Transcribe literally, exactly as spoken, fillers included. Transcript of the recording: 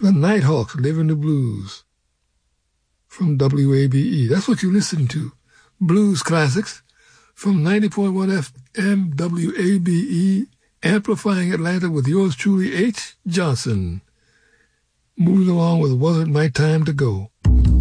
The Nighthawks, Living the Blues from W A B E. That's what you listen to. Blues classics from ninety point one F M W A B E, amplifying Atlanta with yours truly, H. Johnson. Moving along with Wasn't My Time to Go.